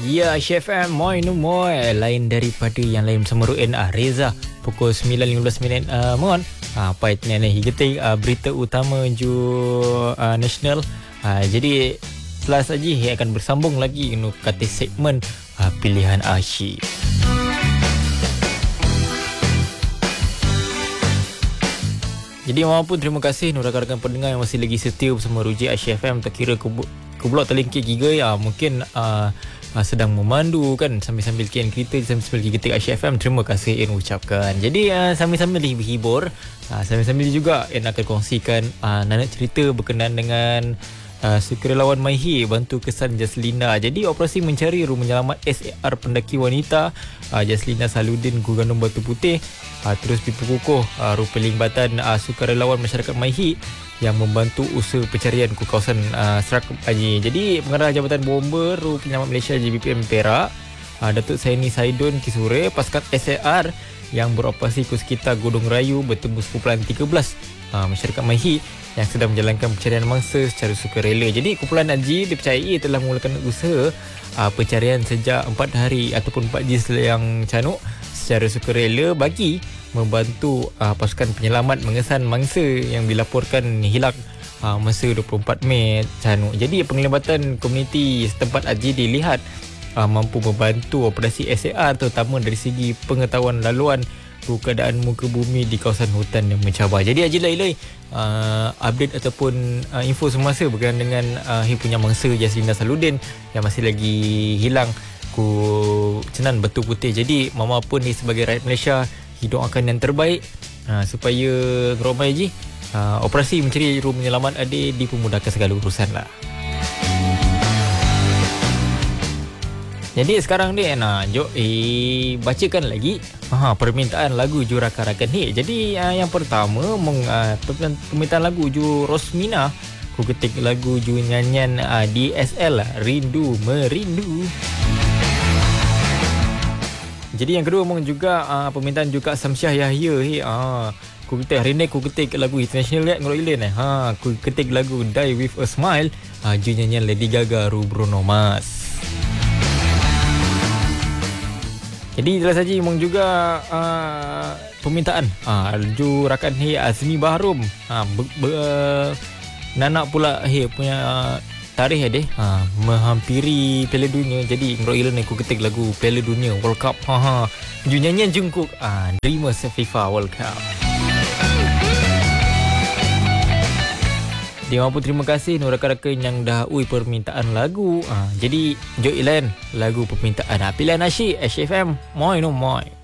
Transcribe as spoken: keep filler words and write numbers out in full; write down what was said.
Ya, Chef M, moi no moi. Lain daripada yang lain bersama Ruin ah, Reza. Pukul sembilan lima belas minit uh, mohon. Ah, apa itu ni higeting uh, berita utama ju uh, nasional. Uh, jadi setelah saja akan bersambung lagi untuk kata segmen uh, pilihan asyik. Jadi maupun terima kasih kepada rakan-rakan pendengar yang masih lagi setia bersama Ruji Asia F M. Tak kira ke, ke blok terlingkir giga ya, mungkin uh, uh, sedang memandu kan sambil-sambil kian kereta, sambil-sambil ketik Asia F M. Terima kasih yang ucapkan. Jadi uh, sambil-sambil dihibur, uh, sambil-sambil juga yang akan kongsikan uh, nak cerita berkenaan dengan Uh, sukarelawan Maihi bantu kesan Jaslina. Jadi operasi mencari ru menyelamat S A R pendaki wanita uh, Jaslina Saludin Gugandung Batu Putih uh, terus dipukuh uh, ru pelibatan uh, sukarelawan masyarakat Maihi yang membantu usaha pencarian ke kawasan uh, Serak Haji. Jadi pengarah Jabatan Bomber ru Penyelamat Malaysia J B P M Perak uh, Datuk Saini Saidon Kisure pasukan S A R yang beroperasi ke sekitar Godong Rayu bertemu sekumpulan tiga belas uh, masyarakat Maihi yang sedang menjalankan pencarian mangsa secara sukarela. Jadi kumpulan Haji dipercayai telah memulakan usaha uh, pencarian sejak empat hari ataupun empat jis yang canuk secara sukarela bagi membantu uh, pasukan penyelamat mengesan mangsa yang dilaporkan hilang uh, masa dua puluh empat Mei canuk. Jadi penglibatan komuniti setempat Haji dilihat uh, mampu membantu operasi S A R terutama dari segi pengetahuan laluan keadaan muka bumi di kawasan hutan yang mencabar. Jadi Haji Lai-Lai uh, update ataupun uh, info semasa berkenaan dengan uh, hi punya mangsa Jaslina Saludin yang masih lagi hilang ku cenan Batu Putih. Jadi mama pun ni sebagai rakyat Malaysia hidup akan yang terbaik uh, supaya ngeromai Haji uh, operasi mencari juru menyelamat adik dipermudahkan segala urusan lah. Jadi sekarang ni nak jom eh bacakan lagi ha, permintaan lagu ju rakan-rakan ni. Jadi uh, yang pertama meng, uh, permintaan lagu ju Rosmina. Aku ketik lagu ju nyanyian uh, D S L Rindu Merindu. Jadi yang kedua meng juga uh, permintaan juga Samsyah Yahya he. Ah, aku ketik hari ni aku ketik lagu international kat ngoro Ilen eh. Ha, aku ketik lagu Die With A Smile uh, ju nyanyian Lady Gaga ru Bruno Mars. Jadi jelas saja memang juga uh, permintaan uh, ju rakan he Azmi Bahrum uh, be, be, uh, nanak pula he punya uh, tarikh deh uh, menghampiri Piala Dunia. Jadi ngro Ilan aku ketik lagu Piala Dunia World Cup ha ha ju nyanyian Jungkook uh, Dreamers FIFA World Cup. Dia mampu terima kasih kepada rakan-rakan yang dah ui permintaan lagu. Ha, jadi, jom Ilan lagu permintaan. Ha, pilihan asyik, Asyik F M. Moi no moi.